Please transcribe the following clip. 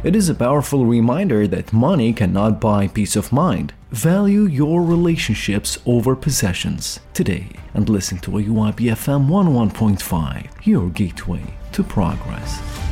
It is a powerful reminder that money cannot buy peace of mind. Value your relationships over possessions today and listen to AYP FM 101.5, your gateway to progress.